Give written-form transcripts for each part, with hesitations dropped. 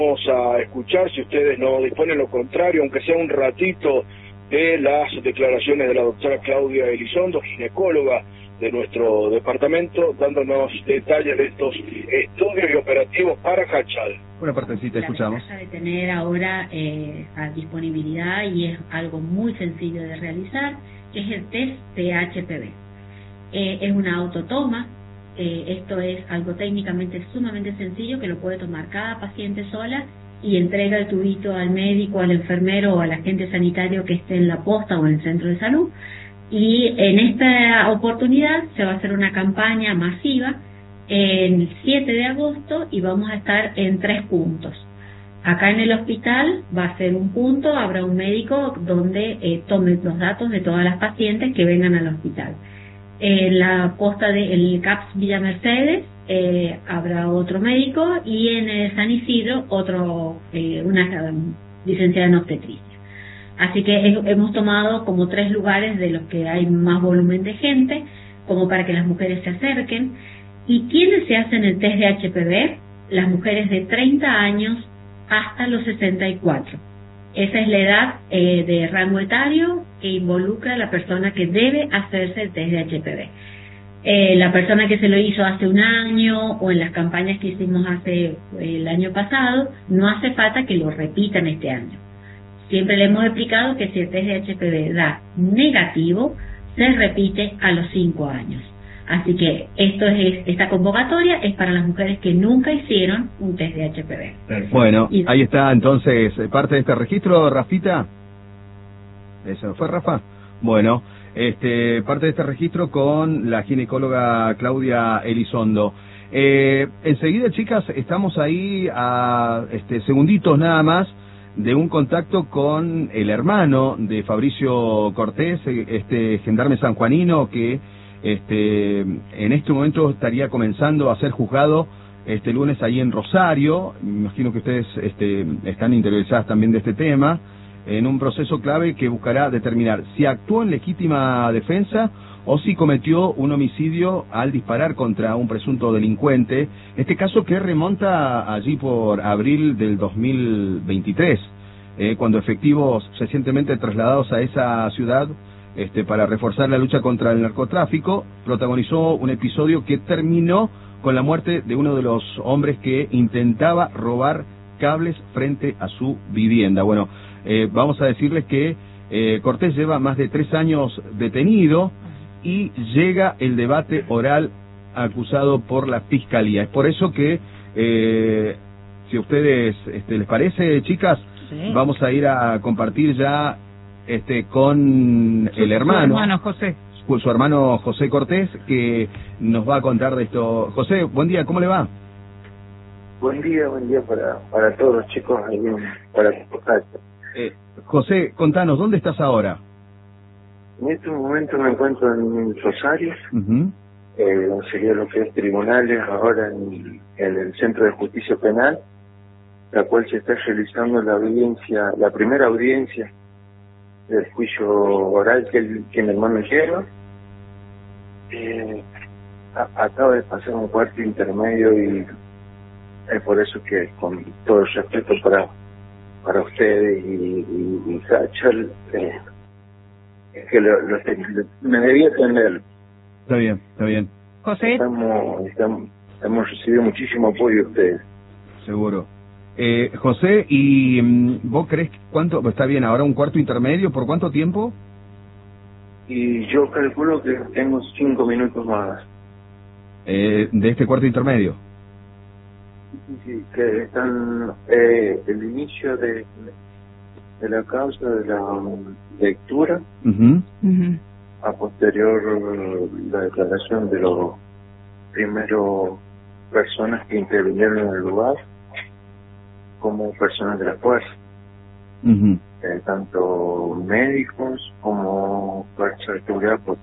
Vamos a escuchar, si ustedes no disponen lo contrario, aunque sea un ratito, de las declaraciones de la doctora Claudia Elizondo, ginecóloga de nuestro departamento, dándonos detalles de estos estudios y operativos para Hachal. Una partecita, escuchamos. La ventaja de tener ahora a disponibilidad, y es algo muy sencillo de realizar, es el test de HPV. Es una autotoma. Esto es algo técnicamente sumamente sencillo que lo puede tomar cada paciente sola y entrega el tubito al médico, al enfermero o al agente sanitario que esté en la posta o en el centro de salud. Y en esta oportunidad se va a hacer una campaña masiva el 7 de agosto y vamos a estar en 3 puntos. Acá en el hospital va a ser un punto, habrá un médico donde tome los datos de todas las pacientes que vengan al hospital. En la posta del CAPS Villa Mercedes habrá otro médico, y en el San Isidro una licenciada en obstetricia. Así que hemos tomado como 3 lugares de los que hay más volumen de gente, como para que las mujeres se acerquen. ¿Y quiénes se hacen el test de HPV? Las mujeres de 30 años hasta los 64. Esa es la edad de rango etario que involucra a la persona que debe hacerse el test de HPV. La persona que se lo hizo hace un año o en las campañas que hicimos el año pasado, no hace falta que lo repitan este año. Siempre le hemos explicado que si el test de HPV da negativo, se repite a los 5 años. Así que esta convocatoria es para las mujeres que nunca hicieron un test de HPV. Bueno, ahí está entonces parte de este registro, Rafita. ¿Eso fue, Rafa? Bueno, parte de este registro con la ginecóloga Claudia Elizondo. Enseguida, chicas, estamos ahí a segunditos nada más de un contacto con el hermano de Fabricio Cortés, gendarme sanjuanino que en este momento estaría comenzando a ser juzgado este lunes ahí en Rosario. Me imagino que ustedes están interesadas también de este tema, en un proceso clave que buscará determinar si actuó en legítima defensa o si cometió un homicidio al disparar contra un presunto delincuente. Este caso que remonta allí por abril del 2023, cuando efectivos recientemente trasladados a esa ciudad para reforzar la lucha contra el narcotráfico, protagonizó un episodio que terminó con la muerte de uno de los hombres que intentaba robar cables frente a su vivienda. Bueno, vamos a decirles que Cortés lleva más de 3 años detenido y llega el debate oral acusado por la Fiscalía. Es por eso que, si a ustedes les parece, chicas, sí, vamos a ir a compartir ya con el hermano, su hermano José Cortés, que nos va a contar de esto. José, buen día, ¿cómo le va? Buen día para todos los chicos, para José, contanos, ¿dónde estás ahora? En este momento me encuentro en Rosario, sería lo que es tribunales, ahora en el Centro de Justicia Penal, la cual se está realizando la primera audiencia del juicio oral que mi hermano lleva. Acaba de pasar un cuarto intermedio y es por eso que, con todo el respeto para ustedes y Hachal, que me debía tener. Está bien. José, hemos recibido muchísimo apoyo de ustedes. Seguro. José, ¿y vos crees cuánto está bien ahora un cuarto intermedio? ¿Por cuánto tiempo? Y yo calculo que tengo 5 minutos más. ¿De este cuarto intermedio? Sí, que están el inicio de la causa, de la lectura, a posterior la declaración de los primeros personas que intervinieron en el lugar, como personas de la fuerza, tanto médicos como fuerza de seguridad, pues,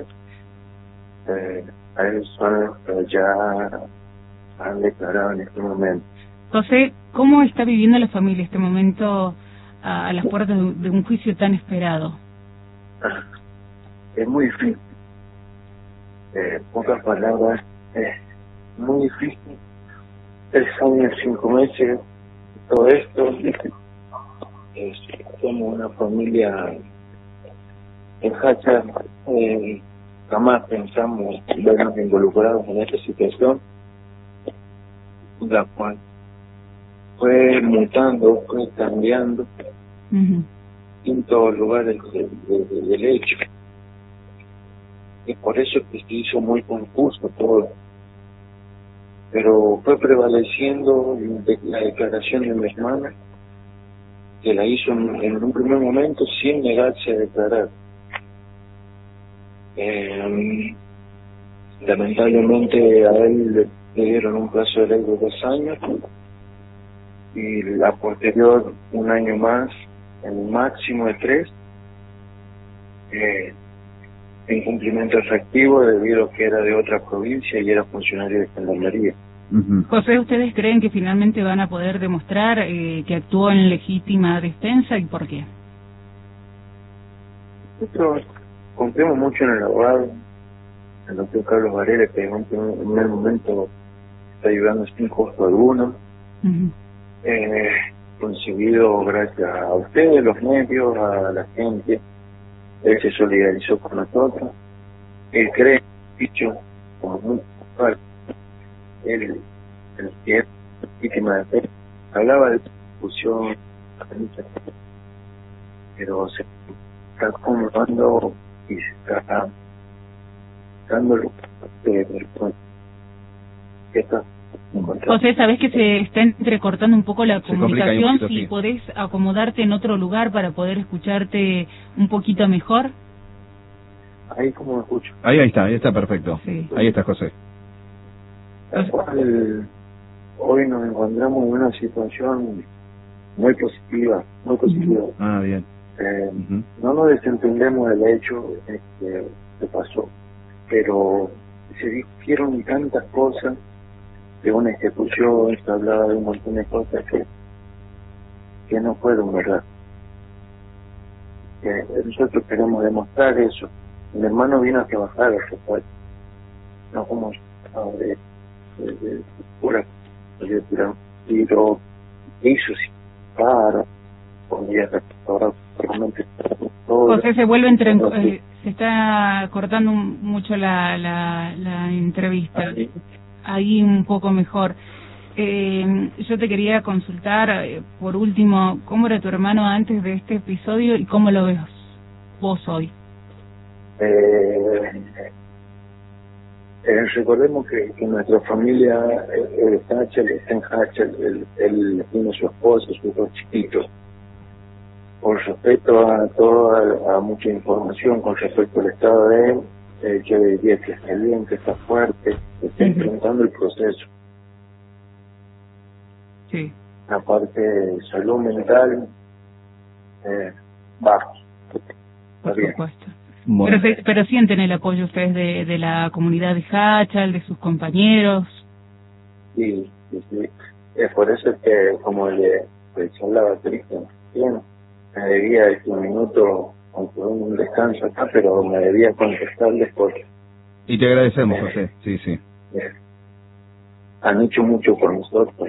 a ellos son los que ya han declarado en este momento. José, ¿cómo está viviendo la familia este momento a las puertas de un juicio tan esperado? Es muy difícil. Pocas palabras, es muy difícil. 3 años, 5 meses todo esto. Somos una familia en Hachal, jamás pensamos vernos involucrados en esta situación, la cual fue mutando, fue cambiando en todos lugares del hecho. Y por eso que se hizo muy confuso todo. Pero fue prevaleciendo la declaración de mi hermana, que la hizo en un primer momento sin negarse a declarar. Lamentablemente a él le dieron un plazo de ley de 2 años y la posterior 1 año más, en máximo de 3, en cumplimiento efectivo debido a que era de otra provincia y era funcionario de gendarmería. José, ¿ustedes creen que finalmente van a poder demostrar que actuó en legítima defensa y por qué? Nosotros confiamos mucho en el abogado, en el doctor Carlos Varela, que en un primer momento está ayudando sin costo alguno, conseguido gracias a ustedes, los medios, a la gente. Él se solidarizó con nosotros, él cree, dicho, como muy fuerte. Él es víctima de fe, hablaba de discusión, pero se está acomodando y se está dando lo que está. José, sabés que se está entrecortando un poco la comunicación, si sí. Podés acomodarte en otro lugar para poder escucharte un poquito mejor. Ahí como me escucho. Ahí está perfecto. Sí. Ahí está José. Hoy nos encontramos en una situación muy positiva, muy positiva. Bien. No nos desentendemos del hecho que pasó, pero se dijeron tantas cosas de una ejecución, se hablaba de un montón de cosas que no fueron verdad. Nosotros queremos demostrar eso. Mi hermano vino a trabajar a su puerta, no como de pura de tirar un tiro, hizo sin paro, podía restaurar realmente todo. José, se vuelve se está cortando mucho la entrevista. Ahí un poco mejor. Yo te quería consultar, por último, ¿cómo era tu hermano antes de este episodio y cómo lo ves vos hoy? Recordemos que nuestra familia está en Hachal, él tiene su esposa, sus 2 chiquitos. Con respecto a mucha información con respecto al estado de él, yo diría que está bien, que está fuerte, que está enfrentando el proceso. Sí. La parte de salud mental, bajo. Por supuesto. Bueno. Pero sienten el apoyo ustedes de la comunidad de Hachal, de sus compañeros. Sí. Es por eso que, como le hablaba Cristian, me debía un minuto, aunque un descanso acá, pero me debía contestarles porque... Y te agradecemos, José. Sí. Han hecho mucho por nosotros,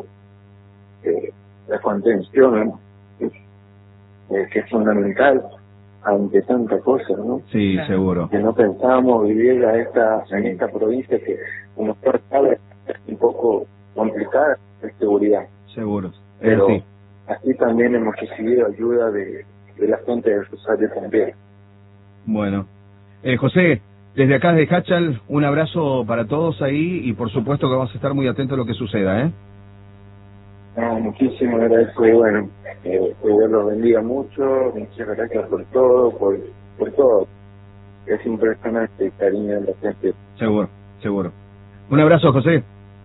la contención, que es fundamental ante tanta cosa, ¿no? Sí, claro. Seguro. Que no pensábamos vivir en esta provincia que, como usted sabe, es un poco complicada de seguridad. Seguro. Pero así también hemos recibido ayuda de la gente de Rosario también. Bueno. José, desde acá de Hachal, un abrazo para todos ahí y por supuesto que vamos a estar muy atentos a lo que suceda, ¿eh? Muchísimas gracias y bueno, que Dios los bendiga mucho, muchas gracias por todo, por todo. Es impresionante el cariño de la gente. Seguro. Un abrazo, José.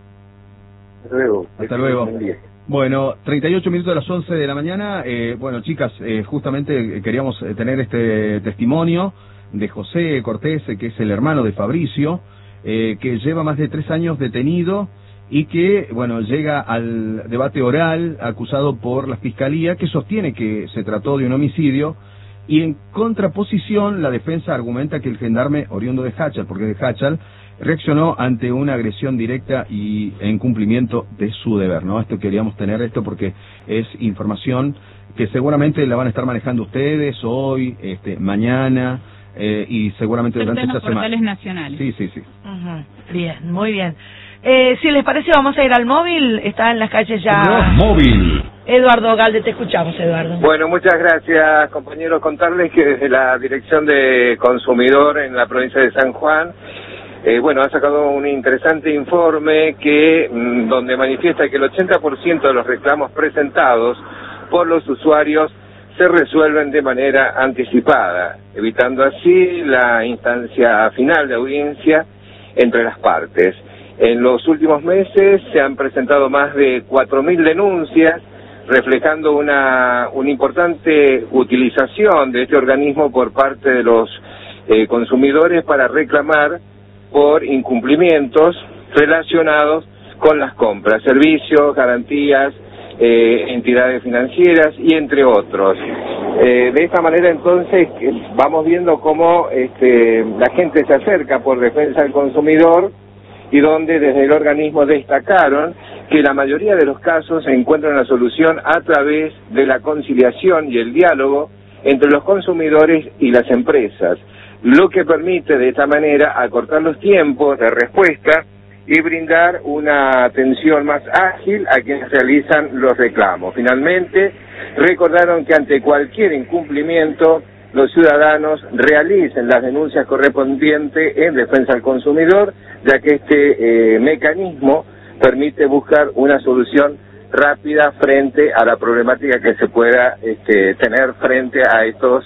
Hasta luego. Bueno, 38 minutos de las 11 de la mañana. Bueno, chicas, justamente queríamos tener este testimonio de José Cortés, que es el hermano de Fabricio, que lleva más de 3 años detenido y que, bueno, llega al debate oral acusado por la Fiscalía, que sostiene que se trató de un homicidio, y en contraposición la defensa argumenta que el gendarme oriundo de Hachal, porque de Hachal, reaccionó ante una agresión directa y en cumplimiento de su deber, ¿no? Esto queríamos tener esto porque es información que seguramente la van a estar manejando ustedes hoy, mañana, y seguramente durante esta semana. Portales nacionales. Sí. Bien, muy bien. Si les parece, vamos a ir al móvil. Está en las calles ya. Móvil. Eduardo Galde, te escuchamos, Eduardo. Bueno, muchas gracias, compañeros. Contarles que desde la Dirección de Consumidor en la provincia de San Juan, ha sacado un interesante informe que donde manifiesta que el 80% de los reclamos presentados por los usuarios se resuelven de manera anticipada, evitando así la instancia final de audiencia entre las partes. En los últimos meses se han presentado más de 4.000 denuncias, reflejando una importante utilización de este organismo por parte de los consumidores para reclamar por incumplimientos relacionados con las compras, servicios, garantías, entidades financieras y entre otros. De esta manera entonces vamos viendo cómo la gente se acerca por defensa del consumidor y donde desde el organismo destacaron que la mayoría de los casos encuentran la solución a través de la conciliación y el diálogo entre los consumidores y las empresas, lo que permite de esta manera acortar los tiempos de respuesta y brindar una atención más ágil a quienes realizan los reclamos. Finalmente, recordaron que ante cualquier incumplimiento, los ciudadanos realicen las denuncias correspondientes en defensa del consumidor, ya que este mecanismo permite buscar una solución rápida frente a la problemática que se pueda tener frente a estos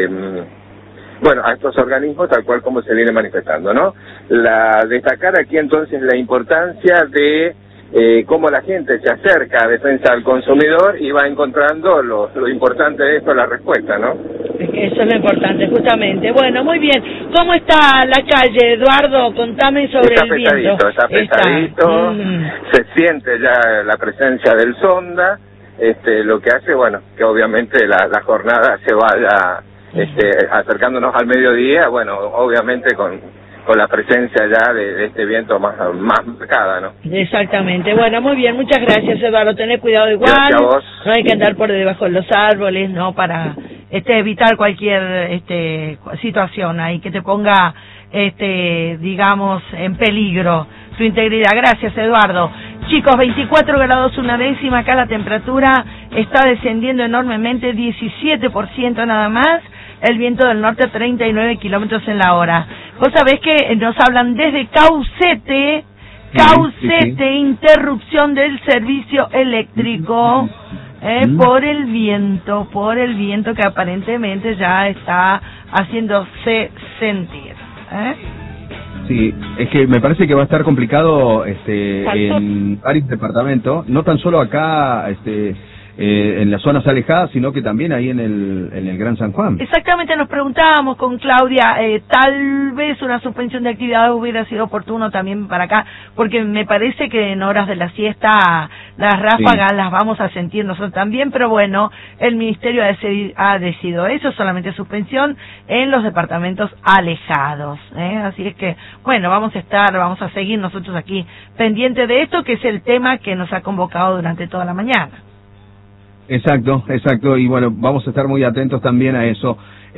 a estos organismos, tal cual como se viene manifestando, ¿no? Destacar aquí entonces la importancia de cómo la gente se acerca a defensa del consumidor y va encontrando lo importante de esto, la respuesta, ¿no? Eso es lo importante, justamente. Bueno, muy bien. ¿Cómo está la calle, Eduardo? Contame sobre el viento. Está pesadito, se siente ya la presencia del sonda, lo que hace, que obviamente la jornada se vaya acercándonos al mediodía, obviamente con la presencia ya de este viento más marcada, ¿no? Exactamente. Bueno, muy bien, muchas gracias, Eduardo. Tened cuidado igual. Gracias a vos. No hay que andar por debajo de los árboles, ¿no? Para evitar cualquier situación ahí que te ponga, digamos, en peligro su integridad. Gracias, Eduardo. Chicos, 24 grados una décima, acá la temperatura está descendiendo enormemente, 17% nada más, el viento del norte 39 kilómetros en la hora. Vos sabés que nos hablan desde Caucete, interrupción del servicio eléctrico, por el viento que aparentemente ya está haciéndose sentir. Sí, es que me parece que va a estar complicado en varios departamentos, no tan solo acá en las zonas alejadas, sino que también ahí en el Gran San Juan. Exactamente, nos preguntábamos con Claudia, tal vez una suspensión de actividad hubiera sido oportuno también para acá, porque me parece que en horas de la siesta las ráfagas las vamos a sentir nosotros también, pero bueno, el Ministerio ha decidido eso, solamente suspensión en los departamentos alejados, así es que, bueno, vamos a seguir nosotros aquí pendiente de esto, que es el tema que nos ha convocado durante toda la mañana. Exacto, y bueno, vamos a estar muy atentos también a eso.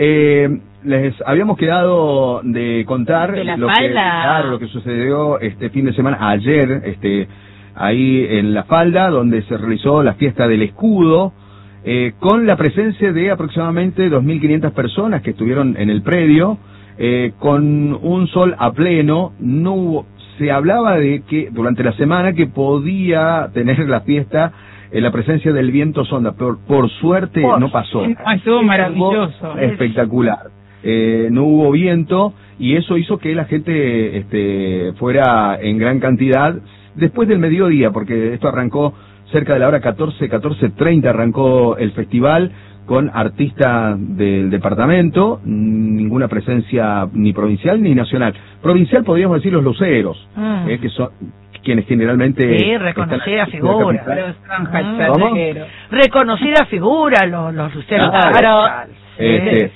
Les habíamos quedado de contar lo que sucedió este fin de semana, ayer, ahí en La Falda, donde se realizó la fiesta del escudo, con la presencia de aproximadamente 2.500 personas que estuvieron en el predio, con un sol a pleno. Se hablaba de que durante la semana que podía tener la fiesta la presencia del viento sonda, por suerte no pasó. Estuvo maravilloso. Espectacular. No hubo viento y eso hizo que la gente fuera en gran cantidad después del mediodía, porque esto arrancó cerca de la hora 14:30 arrancó el festival con artistas del departamento, ninguna presencia ni provincial ni nacional. Provincial podríamos decir los luceros, que son quienes generalmente... Sí, reconocida figura. Reconocida figura, los luceros.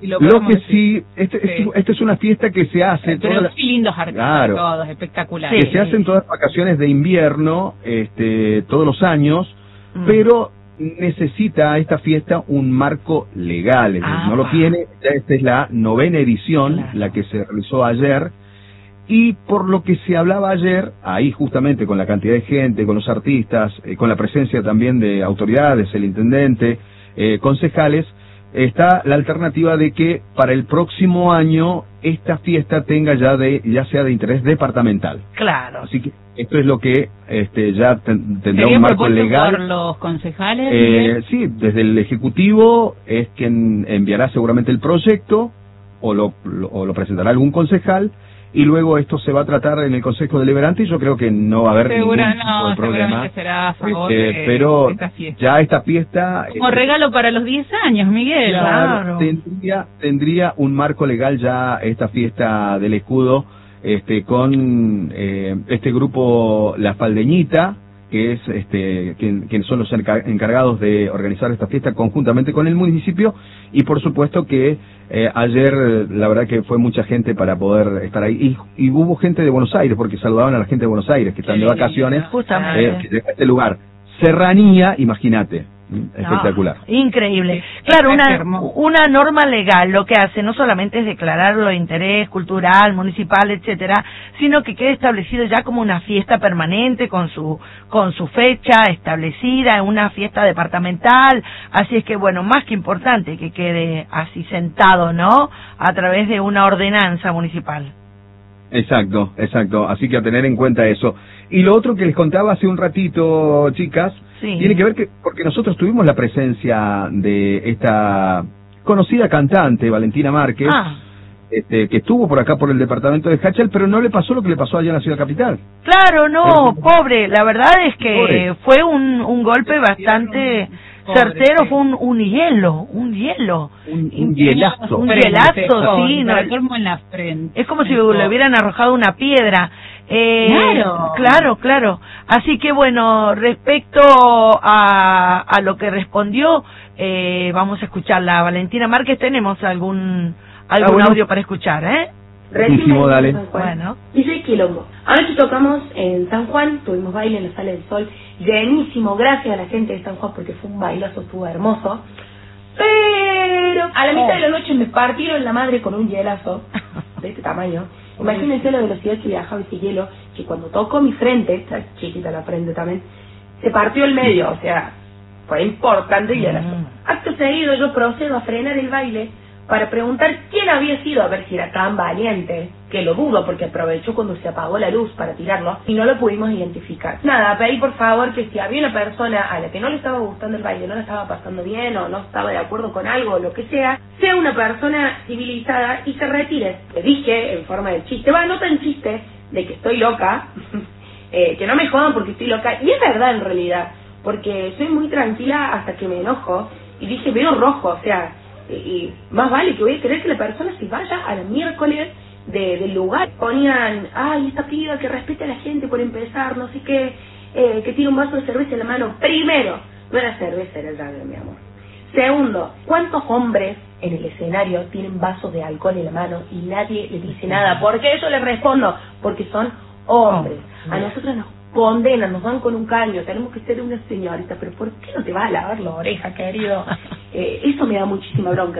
Lo que sí, esta es una fiesta que se hace... Pero sí, lindos artistas, todos, espectaculares. Que se hacen todas las vacaciones de invierno, todos los años, pero necesita esta fiesta un marco legal, no lo tiene. Ya esta es la 9ª edición, la que se realizó ayer, y por lo que se hablaba ayer, ahí justamente con la cantidad de gente, con los artistas, con la presencia también de autoridades, el intendente, concejales, está la alternativa de que para el próximo año esta fiesta tenga ya sea de interés departamental. Claro. Así que esto es lo que ya tendrá un marco legal. ¿Por los concejales? Sí, desde el Ejecutivo es quien enviará seguramente el proyecto o lo presentará algún concejal, y luego esto se va a tratar en el Consejo Deliberante, y yo creo que no va a haber ningún tipo de problema. Seguramente será a favor pero de esta fiesta. Ya esta fiesta... Como regalo para los 10 años, Miguel. Claro. Tendría un marco legal ya esta fiesta del escudo, con este grupo La Faldeñita, que es quienes son los encargados de organizar esta fiesta conjuntamente con el municipio, y por supuesto que ayer la verdad que fue mucha gente para poder estar ahí, y hubo gente de Buenos Aires, porque saludaban a la gente de Buenos Aires que están de vacaciones, que llega a este lugar. Serranía, imagínate. Espectacular. Increíble. Claro, una norma legal lo que hace no solamente es declararlo de interés cultural, municipal, etcétera, sino que quede establecido ya como una fiesta permanente con su fecha establecida, una fiesta departamental. Así es que bueno, más que importante que quede así sentado, ¿no? A través de una ordenanza municipal. Exacto. Así que a tener en cuenta eso. Y lo otro que les contaba hace un ratito, chicas, tiene que ver porque nosotros tuvimos la presencia de esta conocida cantante, Valentina Márquez, que estuvo por acá por el departamento de Hachal, pero no le pasó lo que le pasó allá en la ciudad capital. Claro, no, pobre. La verdad es que fue un golpe bastante certero, fue un hielazo. Un hielazo. Un hielazo, sí. Como en la frente. Es como si le hubieran arrojado una piedra. Claro. Así que bueno, respecto a lo que respondió, vamos a escucharla. Valentina Márquez, tenemos algún audio para escuchar, Buenísimo, dale. Bueno. Y soy Quilombo. Anoche tocamos en San Juan, tuvimos baile en la Sala del Sol, llenísimo, gracias a la gente de San Juan porque fue un bailazo, estuvo hermoso. Pero a la mitad de la noche me partieron la madre con un hielazo de este tamaño. Imagínense la velocidad que viajaba ese hielo, que cuando tocó mi frente, está chiquita la frente también, se partió el medio, o sea, fue importante el hielazo. Acto seguido yo procedo a frenar el baile para preguntar quién había sido, a ver si era tan valiente, que lo dudo porque aprovechó cuando se apagó la luz para tirarlo y no lo pudimos identificar. Nada, pedí por favor que si había una persona a la que no le estaba gustando el baile, no la estaba pasando bien o no estaba de acuerdo con algo o lo que sea una persona civilizada y se retire. Le dije en forma de chiste, no tan chiste, de que estoy loca, que no me jodan porque estoy loca, y es verdad en realidad, porque soy muy tranquila hasta que me enojo y dije, veo rojo, o sea, y más vale que voy a querer que la persona se vaya a la miércoles del lugar. Ponían, esta piba que respete a la gente por empezar, no sé qué, que tiene un vaso de cerveza en la mano. Primero, no era cerveza, era el Jagger, mi amor. Segundo, ¿cuántos hombres en el escenario tienen vasos de alcohol en la mano y nadie les dice nada? ¿Por qué? Yo les respondo, porque son hombres. A nosotros nos condenan, nos van con un caño, tenemos que ser una señorita, pero ¿por qué no te vas a lavar la oreja, querido? Eso me da muchísima bronca.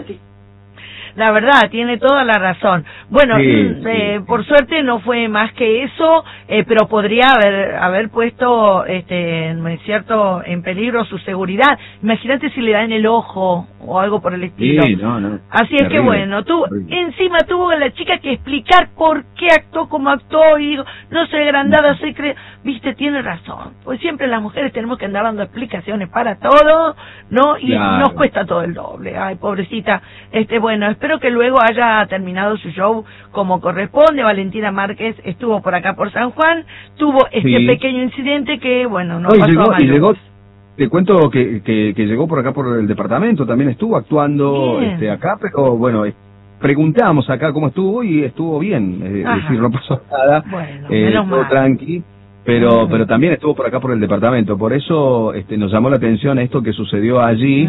La verdad, tiene toda la razón. Bueno, por suerte no fue más que eso, pero podría haber puesto, ¿no es cierto?, en peligro su seguridad. Imagínate si le da en el ojo o algo por el estilo. Sí, no. Así es que bueno, encima tuvo la chica que explicar por qué actuó como actuó y digo, no soy agrandada, viste, tiene razón. Pues siempre las mujeres tenemos que andar dando explicaciones para todo, ¿no? Y nos cuesta todo el doble. Ay, pobrecita. Bueno, espero que luego haya terminado su show como corresponde. Valentina Márquez estuvo por acá por San Juan, tuvo pequeño incidente que, bueno, no pasó a llegó. Te cuento que llegó por acá por el departamento, también estuvo actuando acá, pero bueno, preguntamos acá cómo estuvo y estuvo bien, es decir, no pasó nada, todo tranqui. Pero también estuvo por acá por el departamento, por eso nos llamó la atención esto que sucedió allí,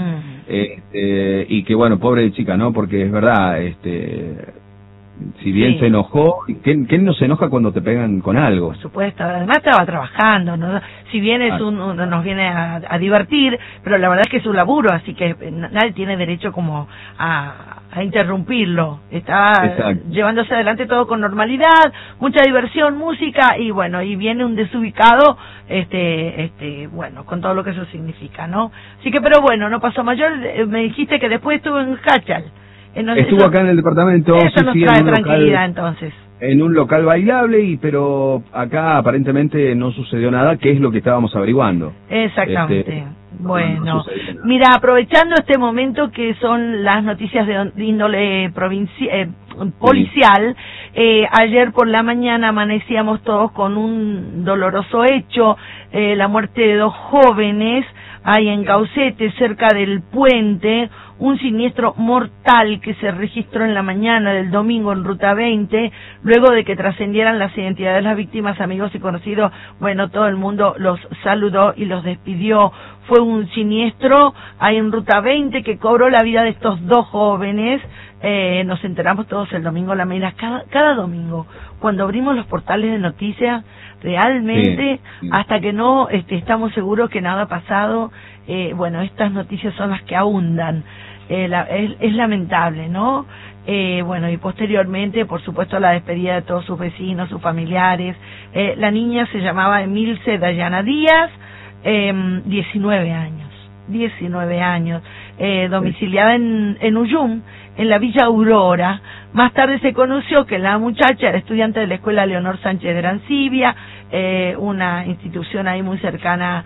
Y que bueno, pobre chica, ¿no? Porque es verdad, si bien se enojó, ¿quién no se enoja cuando te pegan con algo? Por supuesto, además estaba trabajando, ¿no? Si bien nos viene a divertir, pero la verdad es que es su laburo, así que nadie tiene derecho como a interrumpirlo. Estaba llevándose adelante todo con normalidad, mucha diversión, música, y bueno, y viene un desubicado, bueno, con todo lo que eso significa, ¿no? Así que, pero bueno, no pasó mayor. Me dijiste que después estuvo en Hachal. Estuvo acá en el departamento. Eso nos trae tranquilidad, entonces. En un local bailable, pero acá aparentemente no sucedió nada, que es lo que estábamos averiguando. Exactamente. Bueno, mira, aprovechando este momento que son las noticias de índole policial, ayer por la mañana amanecíamos todos con un doloroso hecho, la muerte de 2 jóvenes ahí en Caucete, cerca del puente, un siniestro mortal que se registró en la mañana del domingo en Ruta 20, luego de que trascendieran las identidades de las víctimas, amigos y conocidos. Bueno, todo el mundo los saludó y los despidió. Fue un siniestro ahí en Ruta 20 que cobró la vida de estos 2 jóvenes. Nos enteramos todos el domingo a la mañana, cada domingo, cuando abrimos los portales de noticias, realmente, hasta que no estamos seguros que nada ha pasado, bueno, estas noticias son las que abundan. Es lamentable, ¿no? Bueno, y posteriormente, por supuesto, la despedida de todos sus vecinos, sus familiares. La niña se llamaba Emilce Dayana Díaz, 19 años, domiciliada en Uyum, en la Villa Aurora. Más tarde se conoció que la muchacha era estudiante de la Escuela Leonor Sánchez de Arancibia, una institución ahí muy cercana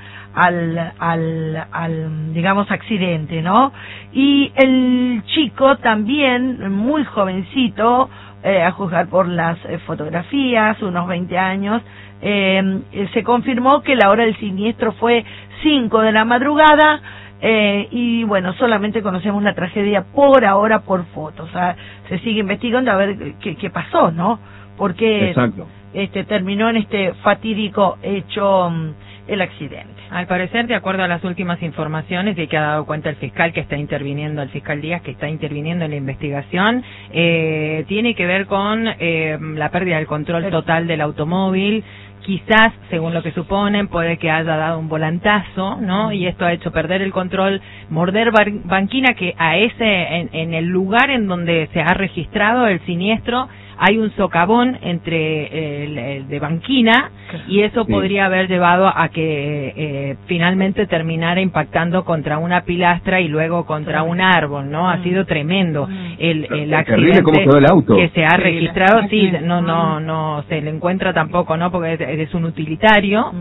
al digamos, accidente, ¿no? Y el chico también, muy jovencito, a juzgar por las fotografías, unos 20 años, se confirmó que la hora del siniestro fue 5 de la madrugada, y bueno, solamente conocemos la tragedia por ahora por fotos. O sea, se sigue investigando a ver qué pasó, ¿no? Porque terminó en este fatídico hecho el accidente. Al parecer, de acuerdo a las últimas informaciones y que ha dado cuenta el fiscal que está interviniendo, el fiscal Díaz, que está interviniendo en la investigación, tiene que ver con la pérdida del control total del automóvil. Quizás, según lo que suponen, puede que haya dado un volantazo, ¿no? Y esto ha hecho perder el control, morder banquina, que en el lugar en donde se ha registrado el siniestro hay un socavón entre de banquina, y eso podría haber llevado a que finalmente terminara impactando contra una pilastra y luego contra un árbol, ¿no? Ha sido tremendo el accidente cómo quedó el auto. Que se ha registrado. Sí, no se le encuentra tampoco, ¿no? Porque es un utilitario,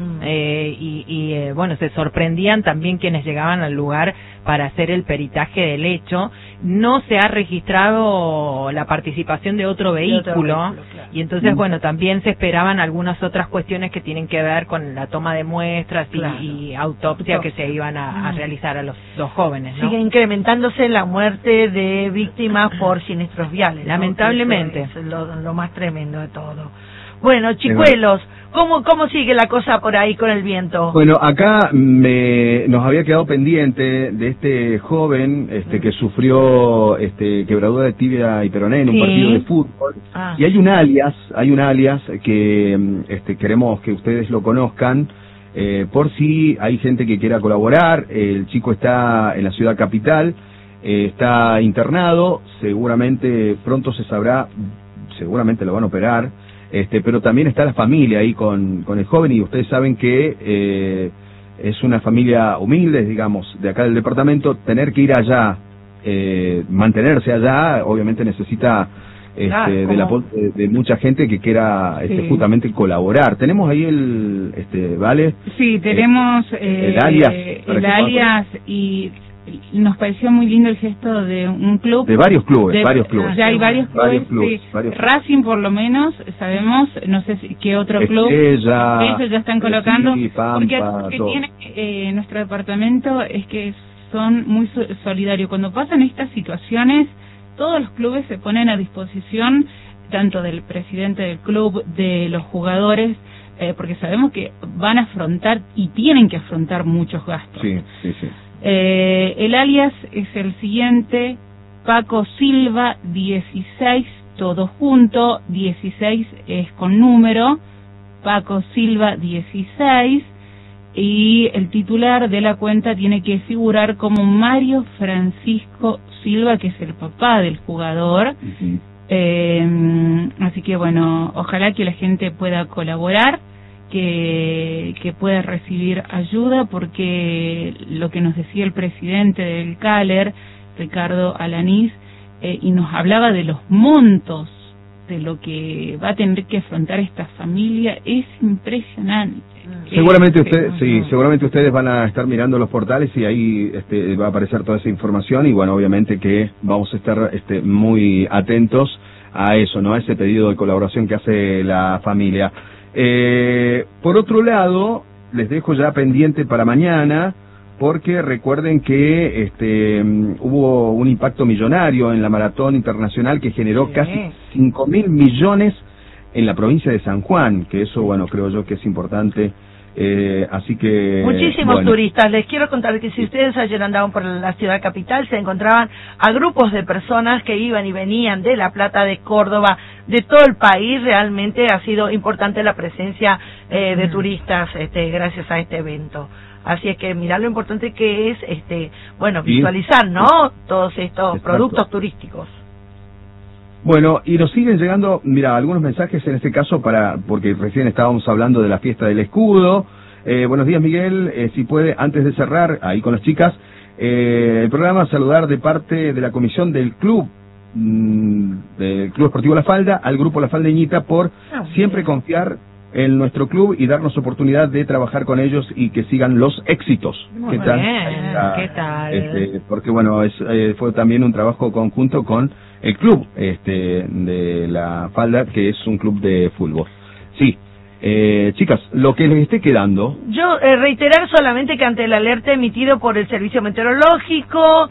bueno, se sorprendían también quienes llegaban al lugar para hacer el peritaje del hecho. No se ha registrado la participación de otro vehículo, claro. Y entonces, bueno, también se esperaban algunas otras cuestiones que tienen que ver con la toma de muestras y autopsia que se iban a realizar a los 2 jóvenes, ¿no? Sigue incrementándose la muerte de víctimas por siniestros viales, lamentablemente. ¿no? Es lo más tremendo de todo. Bueno, chicuelos, ¿cómo sigue la cosa por ahí con el viento? Bueno, acá nos había quedado pendiente de este joven que sufrió quebradura de tibia y peroné en un partido de fútbol. Y hay un alias que queremos que ustedes lo conozcan, por si hay gente que quiera colaborar. El chico está en la ciudad capital, está internado, seguramente pronto se sabrá, seguramente lo van a operar. Pero también está la familia ahí con el joven, y ustedes saben que es una familia humilde, digamos, de acá del departamento. Tener que ir allá, mantenerse allá, obviamente necesita del apoyo de mucha gente que quiera justamente colaborar. Tenemos ahí ¿vale? Sí, tenemos el alias. Y nos pareció muy lindo el gesto de un club. De varios clubes, Ya hay varios clubes. Racing, por lo menos, sabemos, no sé qué otro club. Ellos ya están colocando. Pampa, porque tiene nuestro departamento es que son muy solidarios. Cuando pasan estas situaciones, todos los clubes se ponen a disposición, tanto del presidente del club, de los jugadores, porque sabemos que van a afrontar y tienen que afrontar muchos gastos. Sí. El alias es el siguiente: Paco Silva 16, todo junto, 16 es con número, Paco Silva 16, y el titular de la cuenta tiene que figurar como Mario Francisco Silva, que es el papá del jugador. Así que bueno, ojalá que la gente pueda colaborar, que pueda recibir ayuda, porque lo que nos decía el presidente del CALER, Ricardo Alanís, y nos hablaba de los montos de lo que va a tener que afrontar esta familia, es impresionante. Seguramente seguramente ustedes van a estar mirando los portales y ahí va a aparecer toda esa información, y bueno, obviamente que vamos a estar muy atentos a eso, ¿no? A ese pedido de colaboración que hace la familia. Por otro lado, les dejo ya pendiente para mañana, porque recuerden que hubo un impacto millonario en la maratón internacional que generó casi 5.000 millones en la provincia de San Juan, que eso, bueno, creo yo que es importante. Así que muchísimos turistas. Les quiero contar que si ustedes ayer andaban por la ciudad capital, se encontraban a grupos de personas que iban y venían de La Plata, de Córdoba, de todo el país. Realmente ha sido importante la presencia de turistas gracias a este evento. Así es que mirá lo importante que es visualizar, ¿no? Todos estos productos turísticos. Bueno, y nos siguen llegando, mira, algunos mensajes en este caso porque recién estábamos hablando de la fiesta del escudo. Buenos días, Miguel, si puede, antes de cerrar, ahí con las chicas, el programa, saludar de parte de la comisión del Club Esportivo La Falda, al Grupo La Faldeñita, por siempre confiar en nuestro club y darnos oportunidad de trabajar con ellos y que sigan los éxitos. Muy bien, ¿qué tal? Porque bueno, fue también un trabajo conjunto con el club de La Falda, que es un club de fútbol. Sí. Chicas, lo que les esté quedando. Yo reiterar solamente que ante el alerta emitido por el Servicio Meteorológico,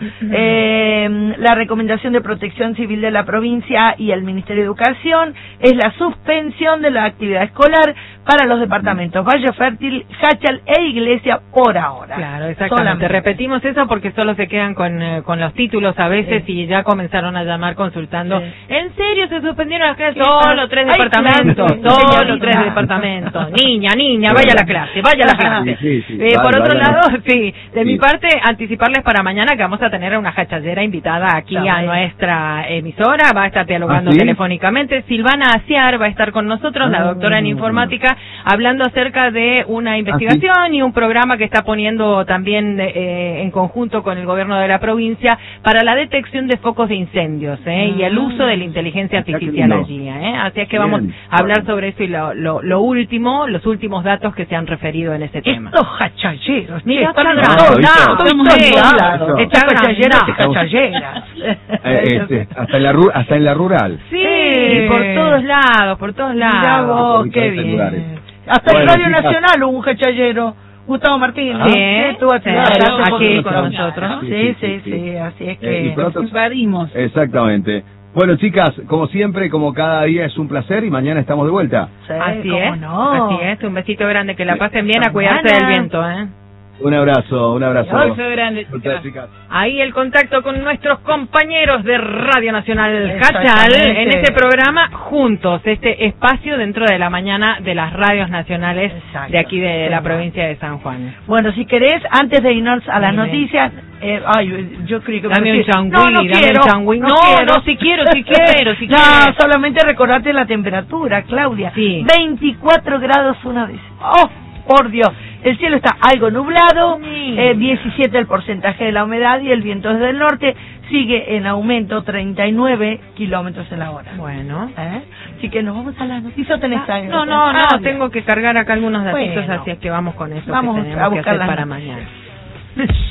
la recomendación de Protección Civil de la provincia y el Ministerio de Educación es la suspensión de la actividad escolar para los departamentos Valle Fértil, Jáchal e Iglesia por ahora. Claro, exactamente. Solamente. Repetimos eso porque solo se quedan con los títulos a veces y ya comenzaron a llamar consultando. ¿En serio se suspendieron las clases? Solo 3 departamentos, solo 3 departamentos. Niña, vaya a la clase, por otro lado, de mi parte, anticiparles para mañana que vamos a tener una jachallera invitada aquí a nuestra emisora, va a estar dialogando telefónicamente. Silvana Aciar va a estar con nosotros, la doctora en informática, hablando acerca de una investigación y un programa que está poniendo también en conjunto con el gobierno de la provincia para la detección de focos de incendios y el uso de la inteligencia artificial allí. Así es que vamos a hablar sobre eso y los últimos datos que se han referido en ese tema. Estos jachalleros, mira, hasta en la rural. Sí, por todos lados. Mirá vos, qué bien. Hasta en Radio Nacional hubo un jachallero, Gustavo Martínez. Estuvo aquí con nosotros. Sí, así es que invadimos. Exactamente. Bueno, chicas, como siempre, como cada día, es un placer y mañana estamos de vuelta. Sí, así es, un besito grande, que la pasen bien, a cuidarse del viento, Un abrazo. Un abrazo grande, chicas. Ahí el contacto con nuestros compañeros de Radio Nacional Jáchal en este programa Juntos, este espacio dentro de la mañana de las radios nacionales de aquí de la provincia de San Juan. Bueno, si querés, antes de irnos a las noticias, yo creo que dame un changüí, si quiero. No, solamente recordarte la temperatura, Claudia. 24 grados una vez. ¡Oh, por Dios! El cielo está algo nublado, 17 el porcentaje de la humedad y el viento desde el norte sigue en aumento, 39 kilómetros en la hora. Bueno. Así que nos vamos a las noticias. No, tengo que cargar acá algunos datitos, así es que vamos con eso. Vamos que tenemos a buscar que hacer para mañana.